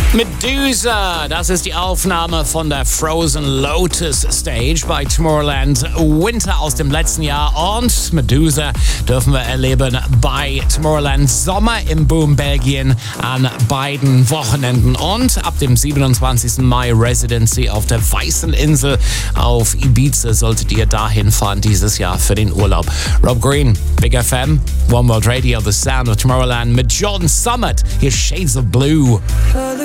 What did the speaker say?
Medusa, das ist die Aufnahme von der Frozen Lotus Stage bei Tomorrowland Winter aus dem letzten Jahr. Und Medusa dürfen wir erleben bei Tomorrowland Sommer im Boom Belgien an beiden Wochenenden. Und ab dem 27. Mai Residency auf der Weißen Insel auf Ibiza solltet ihr dahin fahren dieses Jahr für den Urlaub. Rob Green, Big FM, One World Radio, The Sound of Tomorrowland mit Jordan Summit. Hier Shades of Blue.